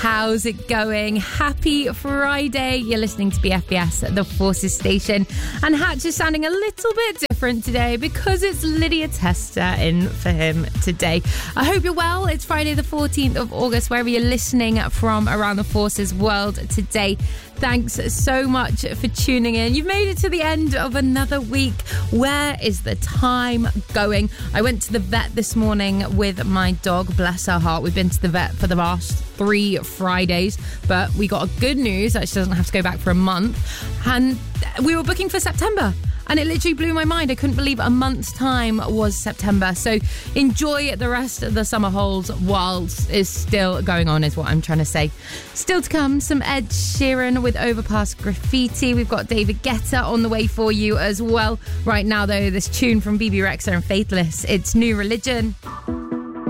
How's it going? Happy Friday. You're listening to BFBS, the Forces station. And Hatch is sounding a little bit different today because it's Lydia Tester in for him today. I hope you're well. It's Friday the 14th of August, wherever you're listening from around the Forces world today. Thanks so much for tuning in. You've made it to the end of another week. Where is the time going? I went to the vet this morning with my dog, bless her heart. We've been to the vet for the last 3 Fridays, but we got good news that she doesn't have to go back for a month. And we were booking for September. And it literally blew my mind. I couldn't believe a month's time was September. So enjoy the rest of the summer holds whilst it's still going on, is what I'm trying to say. Still to come, some Ed Sheeran with Overpass Graffiti. We've got David Guetta on the way for you as well. Right now, though, this tune from BB Rexha and Faithless. It's New Religion.